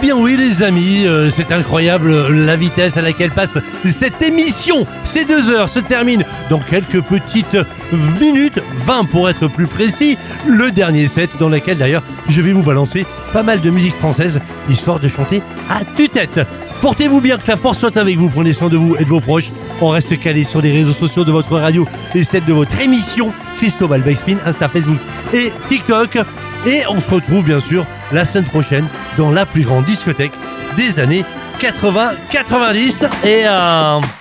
bien oui les amis, c'est incroyable la vitesse à laquelle passe cette émission. Ces 2 heures se terminent dans quelques petites minutes, 20 pour être plus précis. Le dernier set dans lequel d'ailleurs je vais vous balancer pas mal de musique française, histoire de chanter à tue-tête. Portez-vous bien, que la force soit avec vous, prenez soin de vous et de vos proches. On reste calé sur les réseaux sociaux de votre radio et celle de votre émission Cristobal Backspin, Insta, Facebook et TikTok. Et on se retrouve bien sûr la semaine prochaine dans la plus grande discothèque des années 80-90. Et